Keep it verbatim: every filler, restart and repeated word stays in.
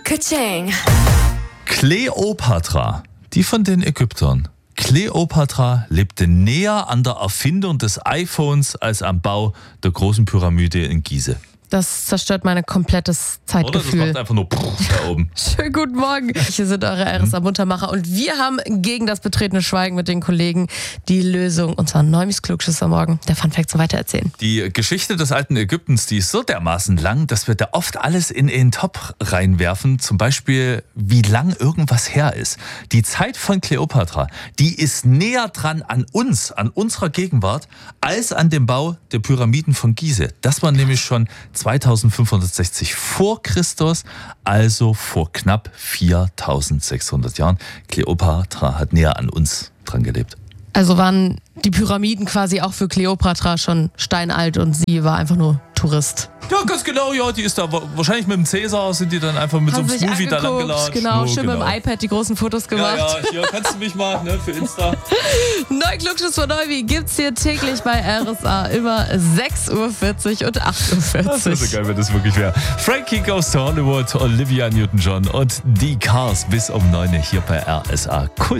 Ka-ching. Kleopatra, die von den Ägyptern. Kleopatra lebte näher an der Erfindung des iPhones als am Bau der großen Pyramide in Gizeh. Das zerstört mein komplettes Zeitgefühl. Oder? Das macht einfach nur da oben. Schönen guten Morgen. Hier sind eure R S A-Muntermacher und wir haben gegen das betretene Schweigen mit den Kollegen die Lösung unserer Neumis Klugschiss am Morgen. Der Funfact zum Weitererzählen. Die Geschichte des alten Ägyptens, die ist so dermaßen lang, dass wir da oft alles in einen Topf reinwerfen. Zum Beispiel, wie lang irgendwas her ist. Die Zeit von Kleopatra, die ist näher dran an uns, an unserer Gegenwart, als an dem Bau der Pyramiden von Gizeh. Das war nämlich schon zweitausendfünfhundertsechzig vor Christus, also vor knapp viertausendsechshundert Jahren. Kleopatra hat näher an uns dran gelebt. Also waren die Pyramiden quasi auch für Kleopatra schon steinalt und sie war einfach nur Tourist. Ja, ganz genau, ja, die ist da wahrscheinlich mit dem Cäsar, sind die dann einfach mit Haben so einem sich Smoothie da lang angeguckt, gelatscht. genau, Oh, schön genau. mit dem iPad die großen Fotos gemacht. Ja, ja, hier kannst du mich mal, ne, für Insta. Neu Klugschiss von Neuwi gibt's hier täglich bei R S A immer sechs Uhr vierzig und acht Uhr Das wäre vierzig. so geil, wenn das wirklich wäre. Frankie Goes to Hollywood, Olivia Newton-John und die Cars bis um neun hier bei R S A. Cool.